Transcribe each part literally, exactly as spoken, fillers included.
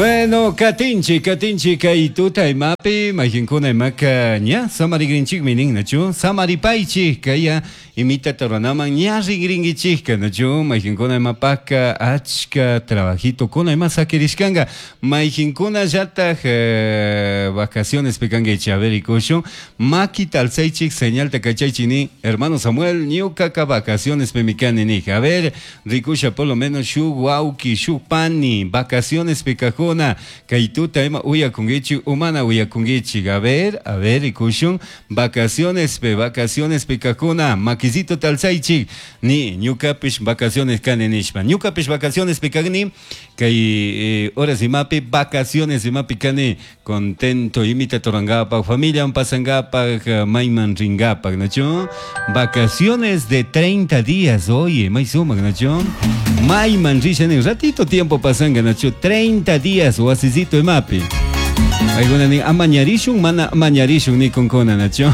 Bueno, katinchi, katinchi, kaituta imapi, majinkuna imaka ña, samarigrinchik minin, nachu, samaripaichi, kaya imita taronama ña rigringichika, nachu, majinkuna imapaka, achka, trabajito, kuna ima sakirishkanga, majinkuna yata uh, vacaciones pekangecha, a ver, ikusho, makita alseichik, señal takachaichini, hermano Samuel, ñukaka vacaciones pemikani, a ver, rikusha por lo menos, shu wauki, shu pani, vacaciones pekajuna, kaituta ema uya kungichi humana uya kungichi a ver a ver ikushun vacaciones pe vacaciones pe kakuna makizito talsaichi ni ñukapish vacaciones kanenishma ñukapish vacaciones pe kagni kay eh, horas imapi vacaciones imapi kani contento imita torangapa familia pasangapa maiman ringapa nacho vacaciones de treinta días oye mai suma nacho maiman rishan en ratito tiempo pasanga nacho treinta días o asisito de mapi. Alguna ni amañarishun mana amañarishun ni con cona nacho.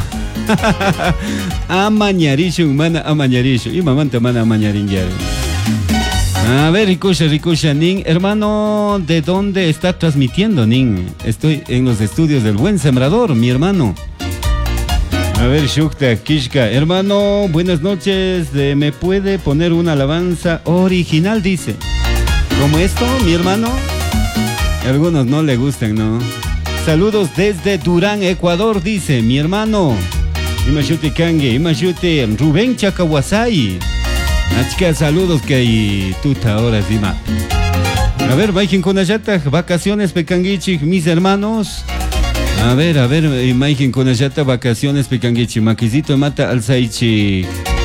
Amañarishun mana amañarishun y mamanta mana amañaringuer. A ver, Rikusha, Rikusha, Nin, hermano, ¿de dónde está transmitiendo, Nin? Estoy en los estudios del Buen Sembrador, mi hermano. A ver, Shukta, Kishka, hermano, buenas noches, de, ¿me puede poner una alabanza original? Dice. ¿Cómo esto, mi hermano? Algunos no le gustan, ¿no? Saludos desde Durán, Ecuador, dice mi hermano. Imashute Kange, Imashute Rubén Chacawasai. Achka, saludos que hay tuta ahora encima. A ver, Maikin Konayata, vacaciones pecanguichi, mis hermanos. A ver, a ver, Maikin Konayata, vacaciones pecanguichi, Maquisito mata al Saichi.